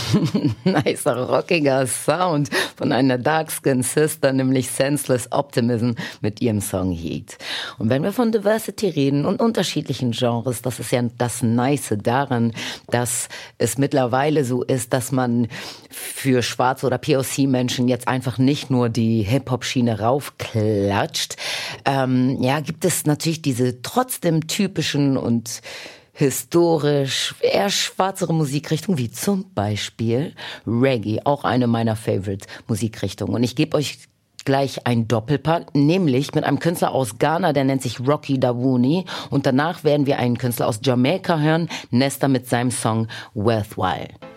Nicer, rockiger Sound von einer Dark-Skinned Sister, nämlich Senseless Optimism mit ihrem Song Heat. Und wenn wir von Diversity reden und unterschiedlichen Genres, das ist ja das Nice daran, dass es mittlerweile so ist, dass man für schwarze oder POC-Menschen jetzt einfach nicht nur die Hip-Hop-Schiene raufklatscht. Gibt es natürlich diese trotzdem typischen und historisch eher schwarzere Musikrichtung, wie zum Beispiel Reggae, auch eine meiner Favorite-Musikrichtungen. Und ich gebe euch gleich ein Doppelpack, nämlich mit einem Künstler aus Ghana, der nennt sich Rocky Dawuni. Und danach werden wir einen Künstler aus Jamaika hören, Nesta mit seinem Song Worthwhile.